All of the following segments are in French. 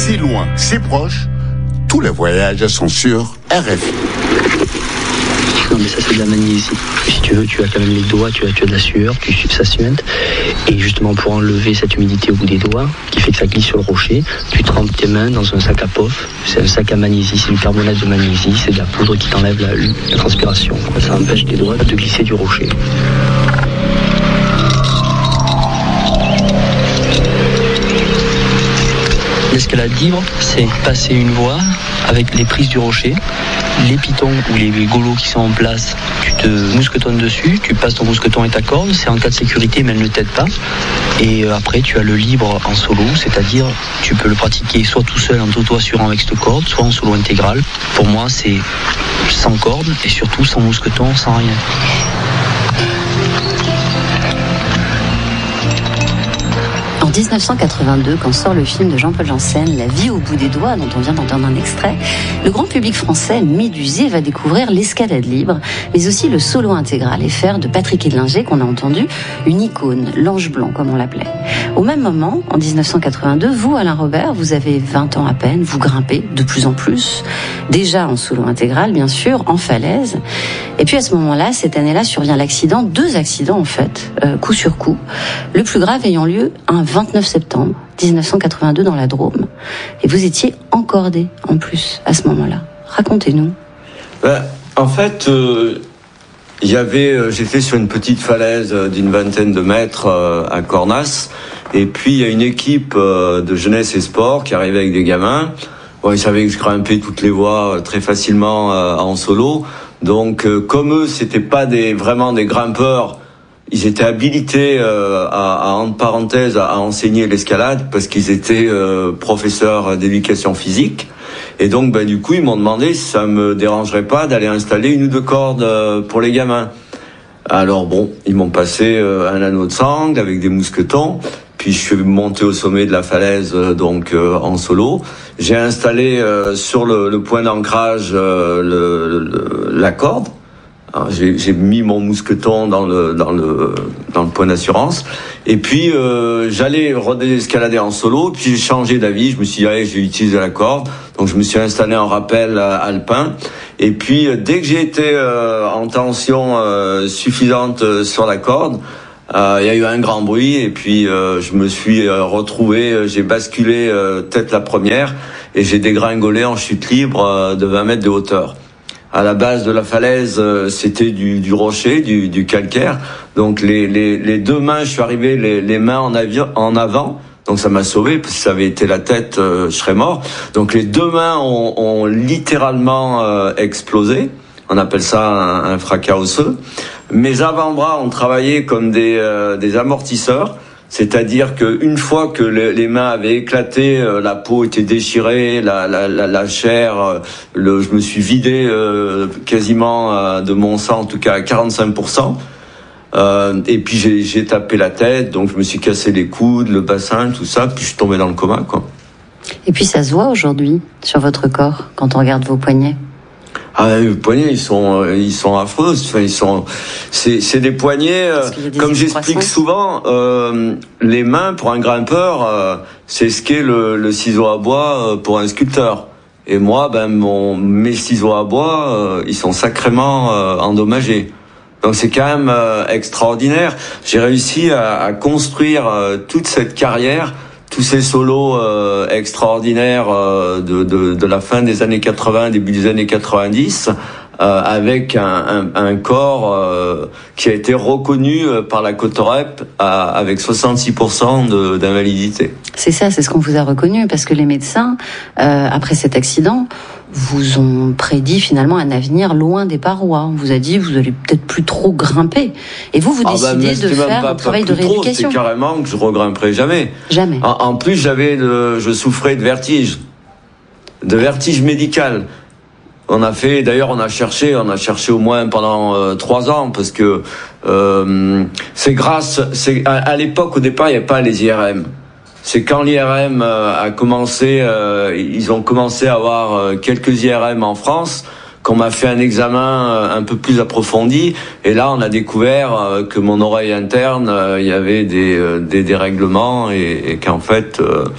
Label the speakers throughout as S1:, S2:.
S1: si loin, si proche, tous les voyages sont sur RFI.
S2: Non mais ça c'est de la magnésie. Si tu veux, tu as quand même les doigts, tu as de la sueur, ça suinte. Et justement pour enlever cette humidité au bout des doigts, qui fait que ça glisse sur le rocher, tu trempes tes mains dans un sac à pof. C'est un sac à magnésie, c'est du carbonate de magnésie, c'est de la poudre qui t'enlève la transpiration. Ça empêche tes doigts de glisser du rocher. L'escalade libre, c'est passer une voie avec les prises du rocher, les pitons ou les golots qui sont en place, tu te mousquetonnes dessus, tu passes ton mousqueton et ta corde, c'est en cas de sécurité mais elle ne t'aide pas. Et après tu as le libre en solo, c'est-à-dire tu peux le pratiquer soit tout seul en t'auto-assurant avec cette corde, soit en solo intégral. Pour moi c'est sans corde et surtout sans mousqueton, sans rien.
S3: En 1982, quand sort le film de Jean-Paul Janssen, La vie au bout des doigts, dont on vient d'entendre un extrait, le grand public français médusé va découvrir l'escalade libre, mais aussi le solo intégral FR de Patrick Edlinger, qu'on a entendu, une icône, l'ange blanc, comme on l'appelait. Au même moment, en 1982, vous, Alain Robert, vous avez 20 ans à peine, vous grimpez de plus en plus, déjà en solo intégral, bien sûr, en falaise. Et puis à ce moment-là, cette année-là, survient l'accident, 2 accidents en fait, coup sur coup, le plus grave ayant lieu un 29 septembre 1982 dans la Drôme. Et vous étiez encordé en plus à ce moment-là. Racontez-nous.
S4: En fait, j'étais sur une petite falaise d'une vingtaine de mètres à Cornas. Et puis il y a une équipe de jeunesse et sport qui arrivait avec des gamins. Bon, ils savaient que je grimpais toutes les voies très facilement en solo. Donc comme eux, c'était pas vraiment des grimpeurs, ils étaient habilités entre parenthèses à enseigner l'escalade parce qu'ils étaient professeurs d'éducation physique. Et donc du coup ils m'ont demandé si ça me dérangerait pas d'aller installer 1 ou 2 cordes pour les gamins. Alors bon, ils m'ont passé un anneau de sangle avec des mousquetons. Puis je suis monté au sommet de la falaise en solo. J'ai installé sur le point d'ancrage la corde. Alors, j'ai mis mon mousqueton dans le point d'assurance. Et puis j'allais redescalader en solo. Puis j'ai changé d'avis. Je me suis dit allez, je vais utiliser la corde. Donc je me suis installé en rappel alpin. Et puis dès que j'ai été en tension suffisante sur la corde, il y a eu un grand bruit et puis je me suis retrouvé, j'ai basculé tête la première et j'ai dégringolé en chute libre de 20 mètres de hauteur. À la base de la falaise, c'était du rocher, du calcaire. Donc les 2 mains, je suis arrivé les mains en avant. Donc ça m'a sauvé, parce que si ça avait été la tête, je serais mort. Donc les 2 mains ont littéralement explosé. On appelle ça un fracas osseux. Mes avant-bras ont travaillé comme des amortisseurs, c'est-à-dire que une fois que les mains avaient éclaté, la peau était déchirée, la chair, je me suis vidé quasiment de mon sang, en tout cas à 45%. Et puis j'ai tapé la tête, donc je me suis cassé les coudes, le bassin, tout ça, puis je suis tombé dans le coma, quoi.
S3: Et puis ça se voit aujourd'hui sur votre corps quand on regarde vos poignets.
S4: Ah, les poignets, ils sont affreux. Enfin, c'est des poignets, comme j'explique souvent, les mains pour un grimpeur, c'est ce qu'est le ciseau à bois pour un sculpteur. Et moi, mes ciseaux à bois, ils sont sacrément endommagés. Donc c'est quand même extraordinaire. J'ai réussi à construire toute cette carrière, tous ces solos extraordinaires de la fin des années 80, début des années 90, avec un corps qui a été reconnu par la Cotorep avec 66% d'invalidité.
S3: C'est ça, c'est ce qu'on vous a reconnu, parce que les médecins, après cet accident, vous ont prédit finalement un avenir loin des parois. On vous a dit, vous allez peut-être plus trop grimper. Et vous décidez de faire un travail de rééducation.
S4: C'est carrément que je regrimperai jamais.
S3: Jamais.
S4: En plus, je souffrais de vertige médical. On a cherché au moins pendant 3 ans, parce que à l'époque, au départ, il n'y avait pas les IRM. C'est quand l'IRM a commencé, ils ont commencé à avoir quelques IRM en France, qu'on m'a fait un examen un peu plus approfondi, et là on a découvert que mon oreille interne, il y avait des dérèglements, et qu'en fait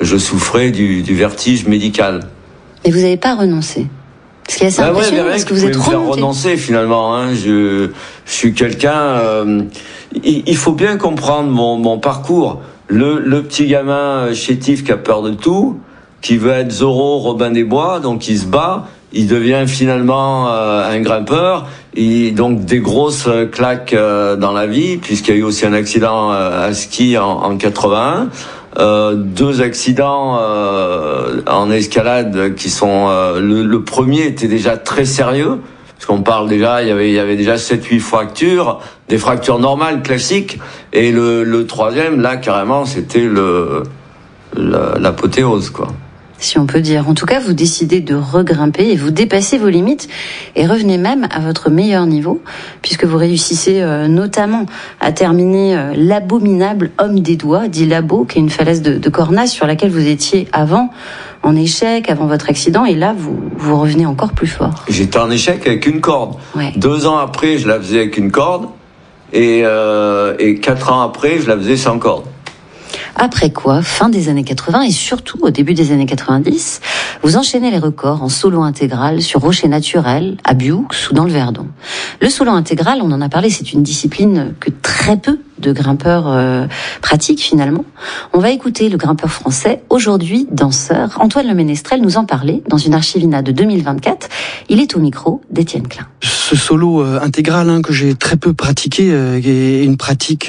S4: je souffrais du vertige médical.
S3: Et vous n'avez pas renoncé? Ce qui est assez impressionnant, parce que vous êtes remonté. Me faire
S4: renoncer finalement. Hein. Je suis quelqu'un. Il faut bien comprendre mon parcours. Le petit gamin chétif qui a peur de tout, qui veut être Zorro, Robin des Bois, donc il se bat. Il devient finalement un grimpeur. Donc des grosses claques dans la vie, puisqu'il y a eu aussi un accident à ski en 81. 2 accidents en escalade qui sont le premier était déjà très sérieux, parce qu'on parle déjà, il y avait déjà 7-8 fractures, des fractures normales classiques, et le troisième là carrément c'était l'apothéose, quoi.
S3: Si on peut dire. En tout cas, vous décidez de regrimper et vous dépassez vos limites et revenez même à votre meilleur niveau, puisque vous réussissez notamment à terminer l'abominable Homme des Doigts, dit Labo, qui est une falaise de Cornas sur laquelle vous étiez avant en échec, avant votre accident, et là, vous revenez encore plus fort.
S4: J'étais en échec avec une corde.
S3: Ouais.
S4: 2 ans après, je la faisais avec une corde, et 4 ans après, je la faisais sans corde.
S3: Après quoi, fin des années 80 et surtout au début des années 90, vous enchaînez les records en solo intégral sur rocher naturel, à Bioux ou dans le Verdon. Le solo intégral, on en a parlé, c'est une discipline que très peu de grimpeurs pratiquent finalement. On va écouter le grimpeur français, aujourd'hui danseur, Antoine Le Ménestrel, nous en parler dans une archivina de 2024. Il est au micro d'Étienne Klein.
S5: Ce solo intégral que j'ai très peu pratiqué est une pratique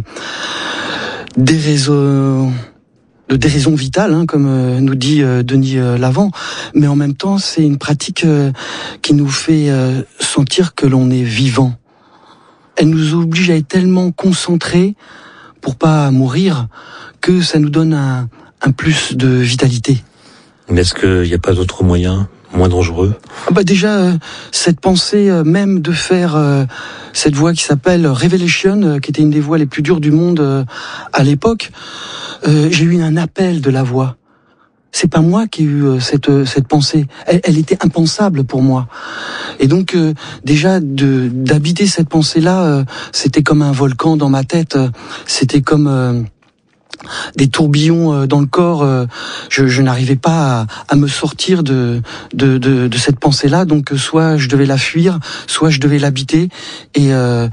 S5: de déraison vitale, comme nous dit Denis Lavant, mais en même temps c'est une pratique qui nous fait sentir que l'on est vivant. Elle nous oblige à être tellement concentrés pour pas mourir que ça nous donne un plus de vitalité.
S6: Mais est-ce qu'il n'y a pas d'autres moyens moins dangereux?
S5: Déjà, cette pensée même de faire cette voix qui s'appelle Revelation, qui était une des voix les plus dures du monde à l'époque, j'ai eu un appel de la voix. C'est pas moi qui ai eu cette pensée. Elle était impensable pour moi. Et donc déjà d'habiter cette pensée-là, c'était comme un volcan dans ma tête. C'était comme des tourbillons dans le corps. Je n'arrivais pas à me sortir de cette pensée-là. Donc soit je devais la fuir, soit je devais l'habiter. Et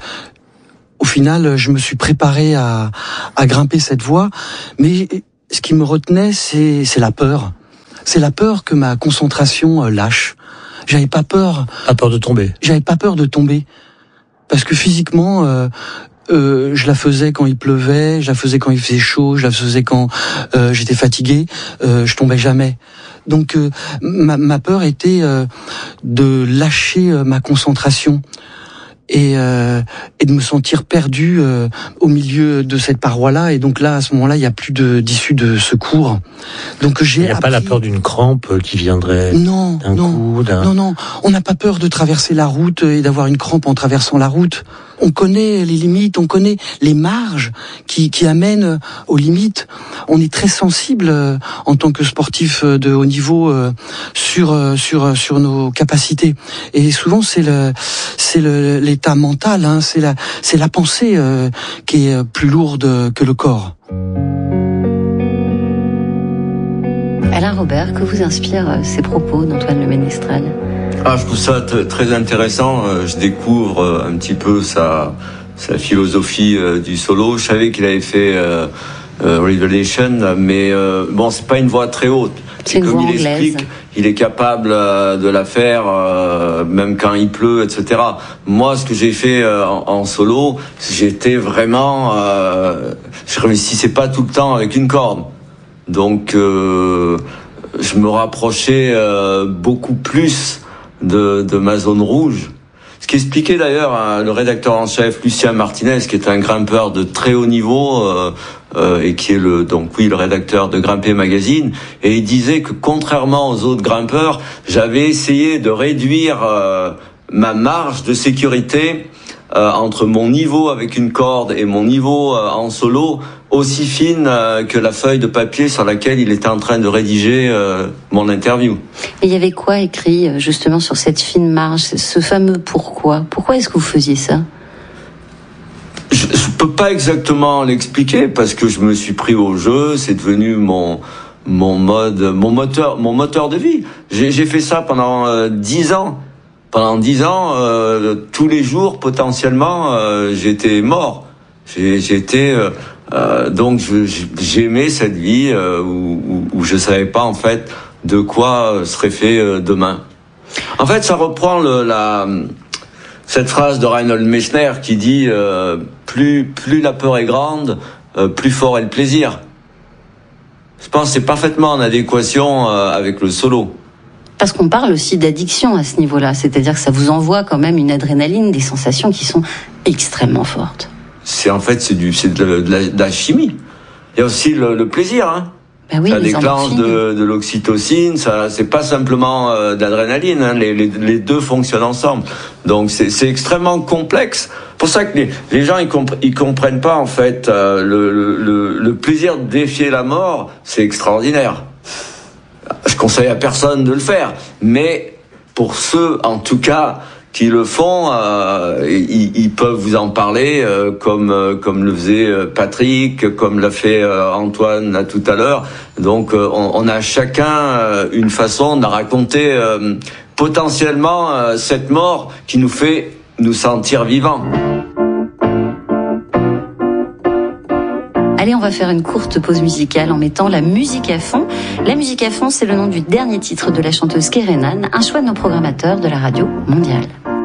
S5: au final, je me suis préparé à grimper cette voie. Mais ce qui me retenait, c'est la peur. C'est la peur que ma concentration lâche. J'avais pas peur.
S6: Pas peur de tomber.
S5: J'avais pas peur de tomber. Parce que physiquement, je la faisais quand il pleuvait, je la faisais quand il faisait chaud, je la faisais quand j'étais fatigué, je tombais jamais. Donc ma peur était de lâcher ma concentration et de me sentir perdu au milieu de cette paroi-là. Et donc là, à ce moment-là, il n'y a plus d'issue de secours. Donc
S6: il n'y a pas la peur d'une crampe qui viendrait
S5: Non. On n'a pas peur de traverser la route et d'avoir une crampe en traversant la route. On connaît les limites, on connaît les marges qui amènent aux limites. On est très sensible en tant que sportif de haut niveau sur nos capacités. Et souvent c'est l'état mental, c'est la pensée qui est plus lourde que le corps.
S3: Alain Robert, que vous inspirent ces propos d'Antoine Le Ménestrel?
S4: Je trouve ça très intéressant. Je découvre un petit peu sa philosophie du solo. Je savais qu'il avait fait Revelation, mais c'est pas une voix très haute.
S3: C'est une voix anglaise.
S4: Explique, il est capable de la faire même quand il pleut, etc. Moi, ce que j'ai fait en solo, j'étais vraiment, je réussissais pas tout le temps avec une corde. Donc, je me rapprochais beaucoup plus de ma zone rouge. Ce qui expliquait d'ailleurs le rédacteur en chef Lucien Martinez, qui est un grimpeur de très haut niveau et qui est le rédacteur de Grimper Magazine, et il disait que contrairement aux autres grimpeurs, j'avais essayé de réduire ma marge de sécurité entre mon niveau avec une corde et mon niveau en solo, aussi fine que la feuille de papier sur laquelle il était en train de rédiger mon interview.
S3: Et il y avait quoi écrit justement sur cette fine marge, ce fameux pourquoi? Pourquoi est-ce que vous faisiez ça? Je
S4: peux pas exactement l'expliquer parce que je me suis pris au jeu, c'est devenu mon mon moteur de vie. J'ai fait ça pendant 10 ans. Pendant 10 ans, tous les jours potentiellement, j'étais mort. Donc j'aimais cette vie où je savais pas en fait de quoi serait fait demain. En fait, ça reprend cette phrase de Reinhold Messner qui dit plus la peur est grande, plus fort est le plaisir. Je pense que c'est parfaitement en adéquation avec le solo.
S3: Parce qu'on parle aussi d'addiction à ce niveau-là, c'est-à-dire que ça vous envoie quand même une adrénaline, des sensations qui sont extrêmement fortes. C'est
S4: de la chimie. Il y a aussi le plaisir, hein.
S3: Ben oui,
S4: ça déclenche de l'oxytocine, ça c'est pas simplement de l'adrénaline, hein. Les deux fonctionnent ensemble. Donc c'est extrêmement complexe. Pour ça que les gens ils comprennent pas en fait le plaisir de défier la mort, c'est extraordinaire. Je conseille à personne de le faire, mais pour ceux en tout cas qui le font, ils peuvent vous en parler comme le faisait Patrick, comme l'a fait Antoine là tout à l'heure. Donc on a chacun une façon de raconter potentiellement cette mort qui nous fait nous sentir vivants.
S3: Allez, on va faire une courte pause musicale en mettant la musique à fond. La musique à fond, c'est le nom du dernier titre de la chanteuse Kerenan, un choix de nos programmateurs de la radio mondiale.